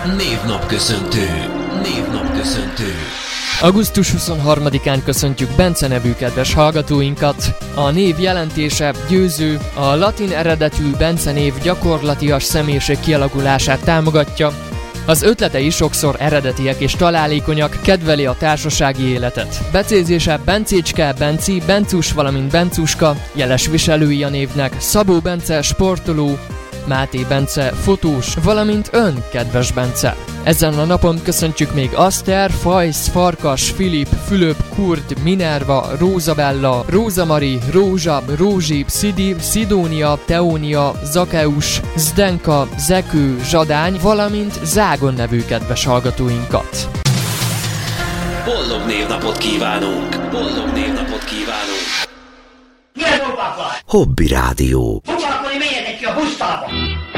Névnapköszöntő. Augusztus 23-án köszöntjük Bence nevű kedves hallgatóinkat. A név jelentése győző, a latin eredetű Bence név gyakorlatias személyiség kialakulását támogatja. Az ötletei sokszor eredetiek és találékonyak, kedveli a társasági életet. Becézése Bencécske, Benci, Bencus, valamint Bencuska, jeles viselői a névnek Szabó Bence, sportoló, Máté Bence, fotós, valamint ön, kedves Bence. Ezen a napon köszöntjük még Aszter, Fajsz, Farkas, Filip, Fülöp, Kurt, Minerva, Rózabella, Rózamari, Rózsab, Rózsib, Szidi, Szidónia, Teónia, Zakeus, Zdenka, Zekő, Zsadány, valamint Zágon nevű kedves hallgatóinkat. Boldog névnapot kívánunk! Boldog névnapot kívánunk! Hobby Rádió. Foglalkozni, menjetek ki a busztába!